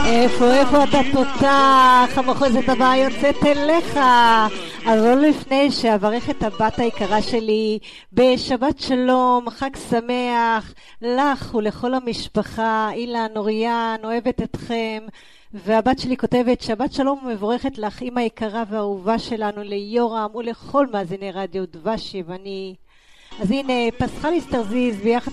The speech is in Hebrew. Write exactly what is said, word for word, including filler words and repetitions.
איפה, איפה אתה תותח? המחוזת הבאה יוצאת אליך. אבל לא לפני שאברך את הבת היקרה שלי בשבת שלום, חג שמח לך ולכל המשפחה. אילן, אוריאן, אוהבת אתכם. והבת שלי כותבת שבת שלום ומבורכת לך, אמא יקרה והאהובה שלנו, ליורם ולכל מאזיני רדיו דבש יווני. אז הנה, פסחליס תרזיז ביחד